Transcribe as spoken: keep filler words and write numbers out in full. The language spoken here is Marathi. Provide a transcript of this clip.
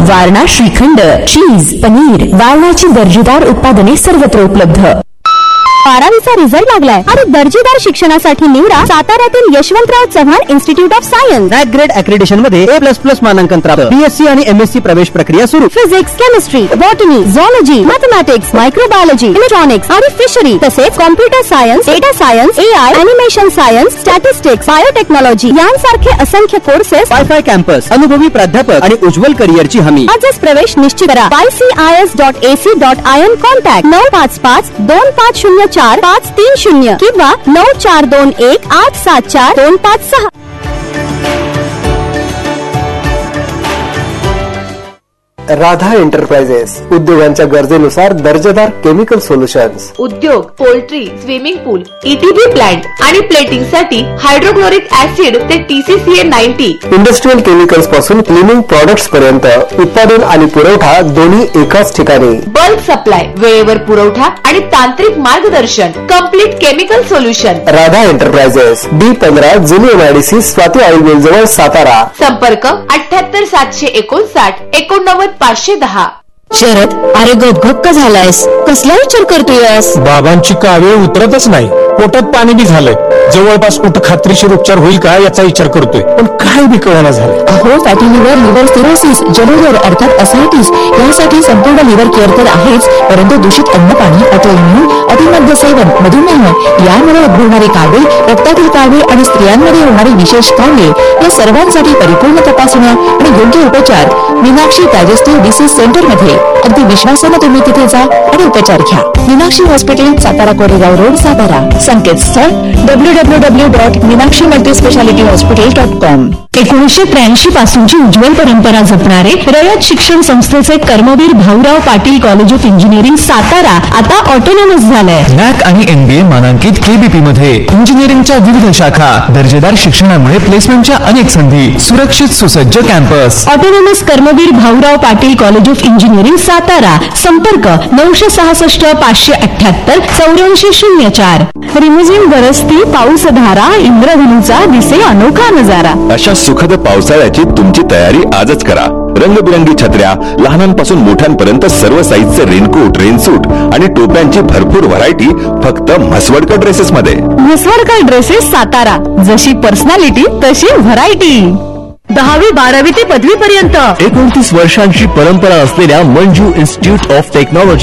वारणा श्रीखंड, चीज, पनीर, वारणाची दर्जेदार उत्पादने सर्वत्र उपलब्ध। बारावीचा रिझल्ट लागलाय आणि दर्जेदार शिक्षणासाठी निवडा साताऱ्यातील Yashwantrao Chavan institute of science. NAAC grade accreditation मध्ये ए प्लस प्लस मानांकन प्राप्त। बीएससी आणि एमएससी प्रवेश प्रक्रिया सुरू। Physics, chemistry, botany, zoology, mathematics, microbiology, electronics आणि फिशरी तसेच computer science, data science, AI, animation science, statistics, biotechnology यांसारखे असंख्य कोर्सेस। वायफाय कॅम्पस, अनुभवी प्राध्यापक आणि उज्ज्वल करिअरची हमी। आजच प्रवेश निश्चित करा। Y C I S dot A C dot I N contact नऊ पाच पाच दोन पाच शून्य चार पाच तीन शून्य किंवा नऊ चार दोन एक आठ सात चार दोन पाच सहा। राधा एंटरप्राइजेस, उद्योगांच्या गरजेनुसार दर्जेदार केमिकल सोल्युशन्स। उद्योग, पोल्ट्री, स्विमिंग पूल, ईटीबी प्लांट आणि प्लेटिंग साठी हायड्रोक्लोरिक ऍसिड ते टीसीसीए नव्वद। इंडस्ट्रियल केमिकल्स पासून क्लिनिंग प्रोडक्ट्स पर्यंत उत्पादन आणि पुरवठा दोन्ही एकाच ठिकाणी। बल्क सप्लाय, वेळेवर पुरवठा आणि तांत्रिक मार्गदर्शन, complete chemical solution. Radha enterprises, D पंधरा जुनी एमआयडीसी स्वाती ऑइल मिल जवळ सातारा। संपर्क अठ्याहत्तर सातशे एकोणसाठ एकोणनव्वद पाचशे दहा। शरद, अरे गपगप का झालायस? कसला विचार करतोयस? बाबांची कावीळ उतरतच नाही, पोटात पाणी बी झालंय। जवळपास कुठं खात्रीशीर उपचार होईल का याचा विचार करतोय, पण काय बी कळना झालंय। अहो, फॅटी लिव्हर, लिव्हर सिरोसिस, जलोदर अर्थात असायटिस यासाठी संपूर्ण लिव्हर केअर तर आहेच, परंतु दूषित अन्नपाणी, ऑटोइम्यून, अतिमद्य सेवन, मधुमेह यामुळे उद्भवणारी कावीळ, रक्तातील कावीळ आणि स्त्रियांमध्ये होणारी विशेष कावीळ या सर्वांसाठी परिपूर्ण तपासण्या आणि योग्य उपचार मीनाक्षी डायजेस्टिव्ह डिसीज सेंटर मध्ये। अगदी विश्वासाने तुम्ही तिथे जा आणि उपचार घ्या। Meenakshi hospital, Satara Koregaon road, Satara. संकेतस्थळ W W W dot Meenakshi multi speciality hospital dot com. एकोणीसशे त्र्याऐंशी पासूनची उज्ज्वल परंपरा जपणारे रयत शिक्षण संस्थेचे Karmaveer Bhaurao Patil college of engineering Satara आता ऑटोनॉमस झालंय। नॅक आणि एनबीए मानांकित केबीपी मध्ये इंजिनिअरिंगच्या विविध शाखा, दर्जेदार शिक्षणामुळे प्लेसमेंटच्या अनेक संधी, सुरक्षित सुसज्ज campus. Autonomous Karmaveer Bhaurao Patil college of engineering Satara. संपर्क नऊशे सहासष्ट पाचशे अठ्याहत्तर चौऱ्याऐंशी शून्य चार। रिमझिम बरसती पाऊस धारा, इंद्रधनुचा दिसे अनोखा नजारा। अशा सुखद पावसाळ्याची तुमची तयारी आजच करा। रंगबिरंगी छत्र्या, लहानांपासून मोठ्यांपर्यंत सर्व साईजचे रेनकोट, रेनसूट आणि टोप्यांची भरपूर व्हरायटी फक्त म्हसवडकर ड्रेसेस मध्ये। म्हसवडकर ड्रेसेस सातारा, जशी पर्सनॅलिटी तशी व्हरायटी। दहावी बारावी ते पदवी पर्यंत एकोणतीस वर्षांची परंपरा असलेल्या मंजू इन्स्टिट्यूट ऑफ टेक्नॉलॉजी